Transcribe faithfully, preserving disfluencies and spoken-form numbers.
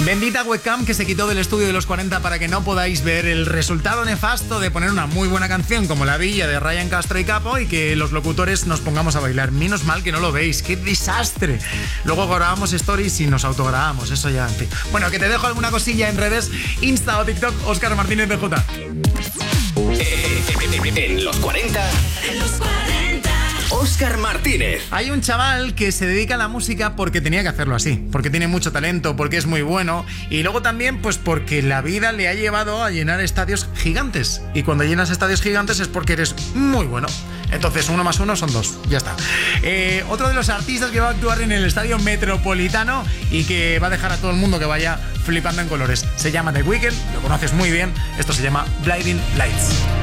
Bendita webcam que se quitó del estudio de los cuarenta para que no podáis ver el resultado nefasto de poner una muy buena canción como La Villa de Ryan Castro y Capo y que los locutores nos pongamos a bailar. Menos mal que no lo veis, ¡qué desastre! Luego grabamos stories y nos autograbamos, eso ya, en fin. Bueno, que te dejo alguna cosilla en redes, Insta o TikTok, Óscar Martínez de J. En los cuarenta. En los cuarenta. Óscar Martínez. Hay un chaval que se dedica a la música porque tenía que hacerlo así, porque tiene mucho talento, porque es muy bueno y luego también pues porque la vida le ha llevado a llenar estadios gigantes y cuando llenas estadios gigantes es porque eres muy bueno. Entonces uno más uno son dos, ya está. Eh, otro de los artistas que va a actuar en el Estadio Metropolitano y que va a dejar a todo el mundo que vaya flipando en colores. Se llama The Weeknd, lo conoces muy bien, esto se llama Blinding Lights.